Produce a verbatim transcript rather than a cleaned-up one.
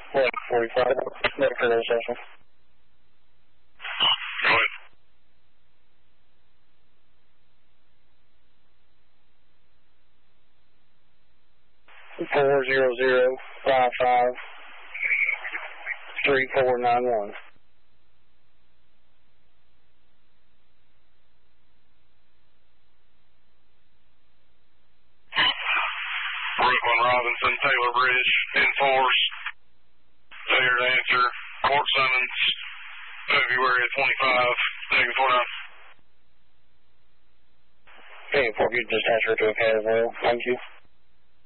one forty-five, next for the session. Go ahead. four zero zero five five three four nine one. Brooklyn Robinson, Taylor Bridge, enforce. Failure to answer. Court summons, February twenty-five, negative four nine. Okay, for you just transfer to a cat as well. Thank you.